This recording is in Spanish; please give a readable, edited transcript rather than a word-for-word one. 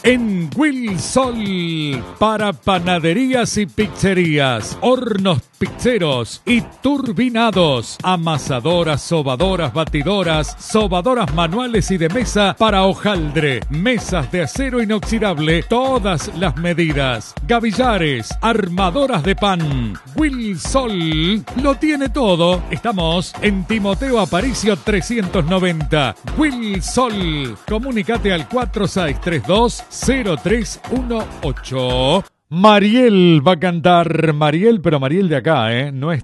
en Wilsol para panaderías y pizzerías, hornos pizzeros y turbinados, amasadoras, sobadoras, batidoras, sobadoras manuales y de mesa para hojaldre, mesas de acero inoxidable, todas las medidas, gavillares, armadoras de pan. Wilsol lo tiene todo. Estamos en Timoteo Aparicio 390. Wilsol. Comunicate al 4632-0318. Mariel va a cantar. Mariel, pero Mariel de acá, no es